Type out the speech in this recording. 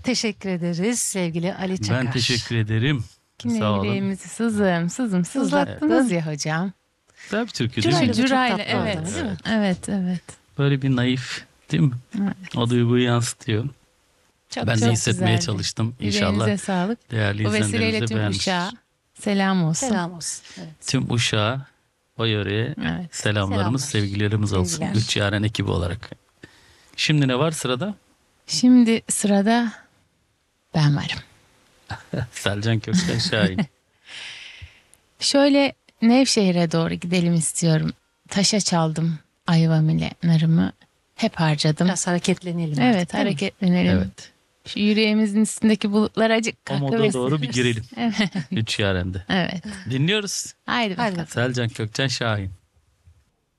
teşekkür ederiz sevgili Ali Çakar. Ben teşekkür ederim. Yine Sağ olun. yüreğimizi sızlattınız ya hocam. Güzel bir türkü değil Cürayla mi? da çok Cürayla, tatlı oldu, evet. değil mi? Evet. Böyle bir naif değil mi? Evet. O duyguyu yansıtıyor. Çok, Ben de çok hissetmeye güzeldi. çalıştım. İnşallah Yüreğinize sağlık. değerli Bu vesileyle izleyenlerimiz de tüm beğenmiş. Uşak'a selam olsun. Selam olsun. Evet. Tüm Uşak'a, o yöreye Evet. selamlarımız, Selamlar. sevgilerimiz olsun. Sevgiler. Üç Yaren ekibi olarak. Şimdi ne var sırada? Şimdi sırada ben varım. Selcan Kökten Şahin. Şöyle Nevşehir'e doğru gidelim istiyorum. Taşa çaldım ayvam ile narımı. Hep harcadım. Biraz hareketlenelim. Evet, artık, değil mi? hareketlenelim. Evet. Şu yüreğimizin üstündeki bulutlar acık O moda kalkıversin. doğru bir girelim. Evet. Üç Yaren'de. Evet. Dinliyoruz. Haydi Haydi bakalım. Selcan Kökten Şahin.